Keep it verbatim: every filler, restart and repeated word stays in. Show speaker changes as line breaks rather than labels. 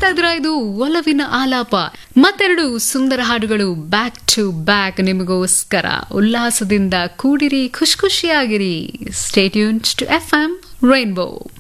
ಕೇಳ್ತಾ ಇದ್ರ ಇದು ಒಲವಿನ ಆಲಾಪ. ಮತ್ತೆರಡು ಸುಂದರ ಹಾಡುಗಳು ಬ್ಯಾಕ್ ಟು ಬ್ಯಾಕ್ ನಿಮಗೋಸ್ಕರ. ಉಲ್ಲಾಸದಿಂದ ಕೂಡಿರಿ, ಖುಷಿ ಖುಷಿಯಾಗಿರಿ. Stay tuned to F M rainbow.